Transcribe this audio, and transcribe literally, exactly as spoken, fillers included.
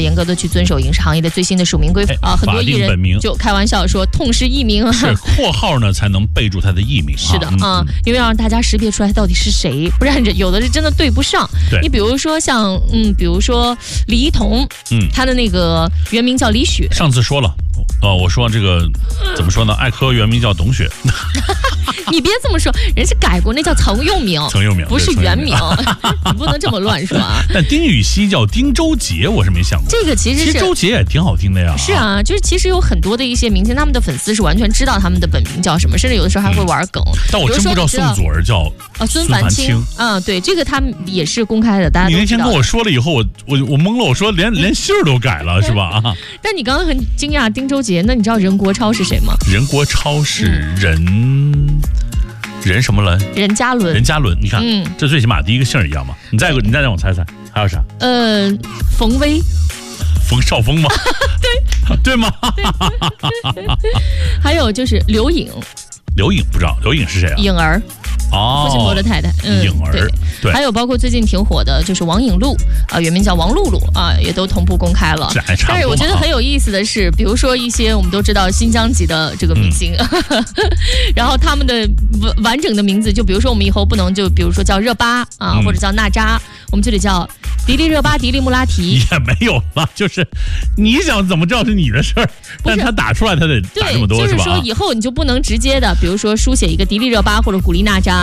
严格的去遵守影视行业的最新的署名规范啊、呃。很多艺人就开玩笑说痛失艺名， 是括号呢才能备注他的艺名。 是的啊、嗯，因为要让大家识别出来到底是谁，不然有的是真的对不上。你比如说像嗯，比如说李一桐，嗯，他的那个原名叫李雪， 上次说了。呃，我说这个怎么说呢？艾科原名叫董雪， 你别这么说，人是改过，那叫曾用名， 曾用名不是原名，你不能这么乱说啊。 但丁禹兮叫丁周杰，我是没想过。 这个其实是， 其实周杰也挺好听的呀。 是啊，就是其实有很多的一些明星，他们的粉丝是完全知道他们的本名叫什么，甚至有的时候还会玩梗。嗯、 但我真不知道宋祖儿叫啊孙凡清啊，对，这个他们也是公开的，大家都知道。 你那天跟我说了以后，我我我懵了，我说连连姓儿都改了是吧？啊！ 但你刚刚很惊讶，丁周杰，那你知道任国超是谁吗？ 任国超是任、嗯、任什么伦？ 任嘉伦。 任嘉伦，你看，嗯，这最起码第一个姓一样嘛。你再你再让我猜猜，还有啥？ 呃，冯威。 冯绍峰吗？对对吗？ 还有就是刘颖。 刘颖不知道，刘颖是谁啊？ 颖儿。 哦， 付辛博的太太， 嗯，颖儿，对， 对，还有包括最近挺火的，就是王颖璐啊、呃，原名叫王露露啊、呃，也都同步公开了。 这还差不多。 但是我觉得很有意思的是，比如说一些我们都知道新疆籍的这个明星，嗯、然后他们的完整的名字，就比如说我们以后不能就比如说叫热巴啊、呃嗯，或者叫娜扎，我们就得叫迪丽热巴、迪丽穆拉提。 也没有了，就是你想怎么叫是你的事儿，但他打出来他得打这么多， 就是说以后你就不能直接的，比如说书写一个迪丽热巴或者古力娜扎。